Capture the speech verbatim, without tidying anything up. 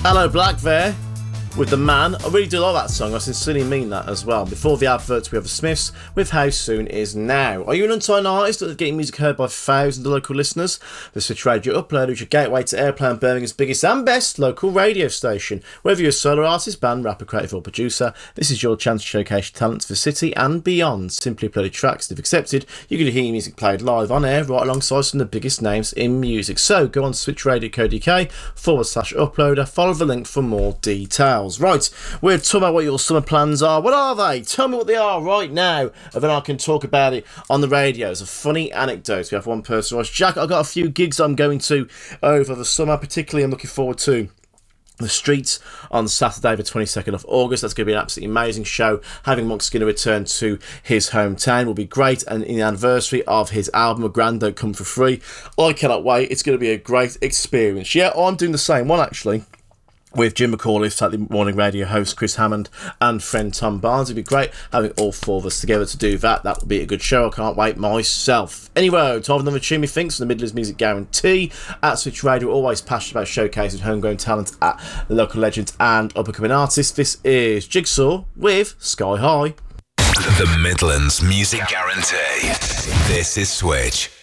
Hello, Black there. With The Man. I really do like that song. I sincerely mean that as well. Before the adverts, we have the Smiths with How Soon Is Now. Are you an unsigned artist that is getting music heard by thousands of local listeners? The Switch Radio Uploader is your gateway to Airplay and Birmingham's biggest and best local radio station. Whether you're a solo artist, band, rapper, creative or producer, this is your chance to showcase your talents for the city and beyond. Simply upload tracks. If accepted, you can hear your music played live on air right alongside some of the biggest names in music. So go on to switchradio.co.uk forward slash uploader. Follow the link for more details. Right, we're talking about what your summer plans are. What are they? Tell me what they are right now, and then I can talk about it on the radio. It's a funny anecdote. We have one person who writes, Jack, I've got a few gigs I'm going to over the summer. Particularly, I'm looking forward to The Streets on Saturday, the twenty-second of August. That's going to be an absolutely amazing show. Having Monk Skinner return to his hometown will be great, and in the anniversary of his album, A Grand Don't Come For Free. I cannot wait. It's going to be a great experience. Yeah, I'm doing the same one, actually, with Jim McCauley, Saturday morning radio host Chris Hammond, and friend Tom Barnes. It'd be great having all four of us together to do that. That would be a good show. I can't wait myself. Anyway, time for another tune, me thinks, from the Midlands Music Guarantee. At Switch Radio, we're always passionate about showcasing homegrown talent at the local legends and up-and-coming artists. This is Jigsaw with Sky High. The Midlands Music Guarantee. This is Switch.